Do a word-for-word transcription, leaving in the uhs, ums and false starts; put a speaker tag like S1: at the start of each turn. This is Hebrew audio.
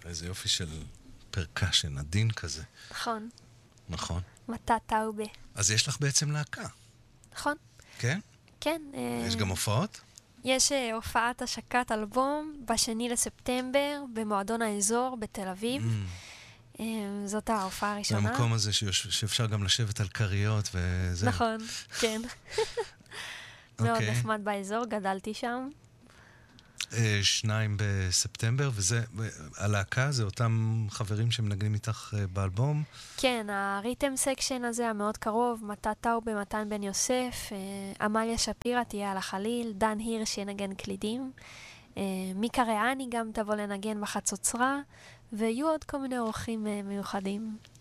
S1: איזה יופי של פרקשן, עדין כזה.
S2: נכון.
S1: נכון.
S2: מטה טאובה.
S1: אז יש לך בעצם להקה.
S2: נכון.
S1: כן?
S2: כן.
S1: יש גם הופעות?
S2: יש הופעת השקת אלבום בשני לספטמבר במועדון האזור בתל אביב.
S1: Mm.
S2: זאת ההופעה הראשונה.
S1: במקום הזה שיוש... שאפשר גם לשבת על קריות וזה.
S2: נכון, כן. מאוד
S1: אוקיי.
S2: נחמד באזור, גדלתי שם.
S1: אה, שניים בספטמבר, וזה, הלהקה זה אותם חברים שמנגנים איתך אה, באלבום?
S2: כן, הריתם סקשן הזה המאוד קרוב, מטה טאובה, מתן בן יוסף, אה, עמליה שפירא תהיה על החליל, דן הירש ינגן קלידים, אה, מיקה ריאני גם תבוא לנגן בחצוצרה, ויהיו עוד כל מיני אורחים אה, מיוחדים.